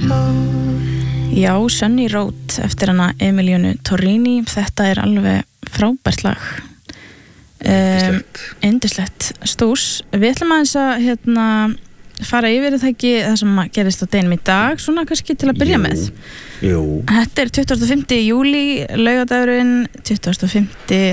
Já, Sunny Road eftir hana Emilianu Torrini. Þetta alveg frábært lag. Yndislegt stús. Við ætlum aðeins að fara yfir það sem gerist á deginum í dag, svona kannski til að byrja með. Jú. Þetta 25. júlí, laugardagurinn 25.